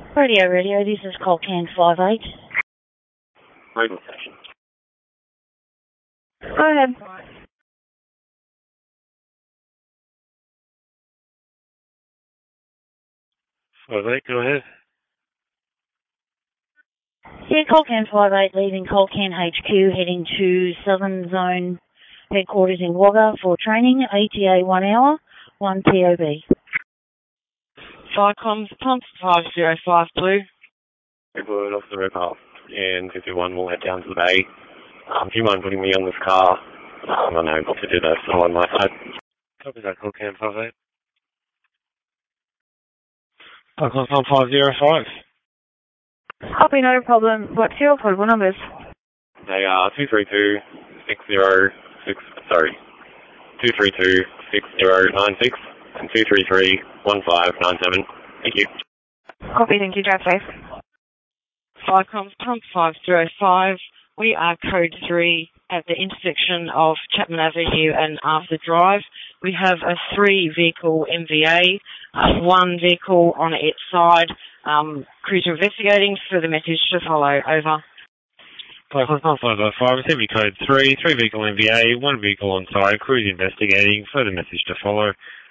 Radio, this is Colcan 58. Radio station. Go ahead. 58, go ahead. Yeah, Colcan 58 leaving Colcan HQ, heading to Southern Zone Headquarters in Wagga for training, ATA 1 hour, 1 POB. Cyclones, pump 505 Blue. Good, off the red path, and 51 will head down to the bay. Do you mind putting me on this car? I'm unable to do that, so on my side. Copy that, Colcan 58. Cyclones, pump 505. Copy, no problem. What's your code? What numbers? They are 232-6096 and 233-1597. Thank you. Copy, thank you. Drive safe. Cyclones, pump 505. We are code 3 at the intersection of Chapman Avenue and Arthur Drive. We have a 3-vehicle MVA, 1 vehicle on its side. Crews are investigating. Further message to follow. Over. Cyclones, pump 505. Assembly code 3, 3-vehicle MVA, 1 vehicle on side. Crews investigating. Further message to follow.